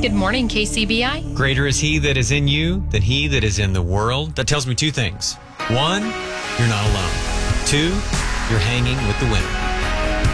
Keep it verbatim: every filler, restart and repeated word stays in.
Good morning, K C B I. Greater is he that is in you than he that is in the world. That tells me two things. One, you're not alone. Two, you're hanging with the women.